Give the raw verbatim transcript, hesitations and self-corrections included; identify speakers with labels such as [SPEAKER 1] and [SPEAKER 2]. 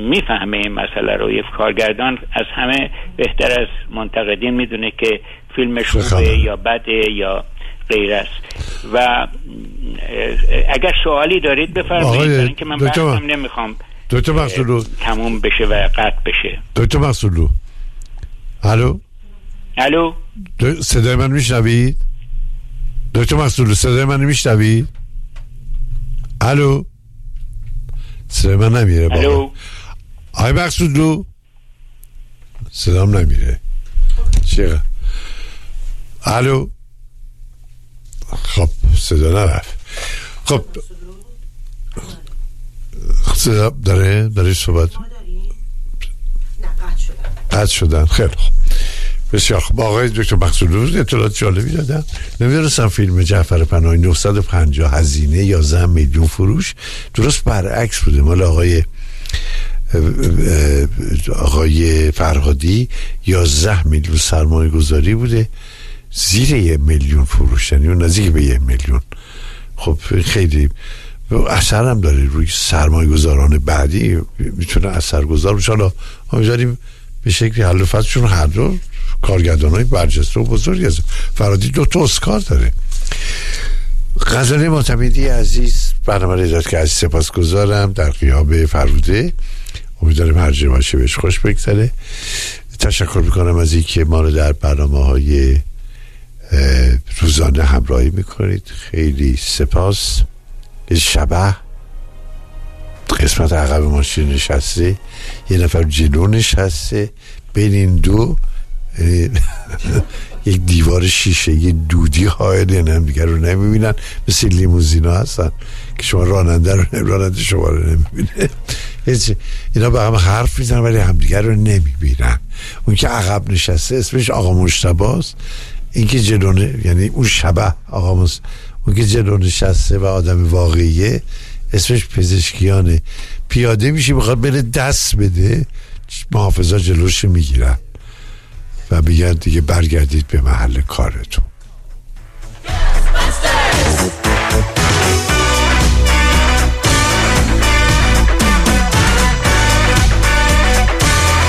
[SPEAKER 1] میفهمه این مسئله رو. یک کارگردان از همه بهتر از منتقدین میدونه که فیلمش خوبه یا بده یا غیر است. و اگر سوالی دارید بفرمایید، برای اینکه من بحثم نمیخوام
[SPEAKER 2] دکتر مقصودلو
[SPEAKER 1] تموم بشه و قطع بشه.
[SPEAKER 2] دکتر مقصودلو الو
[SPEAKER 1] الو
[SPEAKER 2] صدای من میشنوید؟ دکتر مقصودلو صدای من میشنوید؟ الو صدای من نمیره بابا.
[SPEAKER 1] الو
[SPEAKER 2] آی مقصودلو صدام نمیره چیه؟ الو خب صدا نرفت. خب صدا داره داره صحبت قطع شدن. خیلی خوب بسیار خوب. آقای دکتر مقصودلو اطلاعات جالبی دادن. نمیدونستم فیلم جعفر پناهی نهصد و پنجاه هزینه یازده میلیون فروش درست برعکس بوده. مال آقای آقای فرهادی یازده میلیون سرمایه گذاری بوده، زیر یه میلیون فروش، یعنی اون نزدیک به یه میلیون. خب خیلی اثر هم داره روی سرمایه گذاران بعدی، میتونه اثر گذار بشه. حالا امیدواریم به شکلی حل و فصلشون هر دو کارگردان های برجسته و بزرگی هست. فرهادی دو تا اسکار داره. غزاله معتمدی عزیز برنامه رو داد که عزیز سپاسگزارم در غیاب فرهوده. امیدوارم هر جا باشه بهش خوش بگذره. تشکر میکنم از اینکه ما رو در برنامه های روزانه همراهی میکنید. خیلی سپاس. شبه قسمت عقب ماشین نشسته، یه نفر جلو نشسته، بین این دو یک دیوار شیشه یه دودی حائل هم دیگر رو نمیبینن، مثل لیموزینا هستن که شما راننده رو راننده شما رو نمیبینه. اینا با هم حرف میزنن ولی هم دیگر رو نمیبینن. اون که عقب نشسته اسمش آقا مجتباست، این که جلو یعنی اون شبه آقا مس... اون که جلو نشسته و آدم واقعیه اسمش پزشکیانه. پیاده میشه بخواد بره دست بده، محافظا جلوش میگیرن و بگن دیگه برگردید به محل کارتون.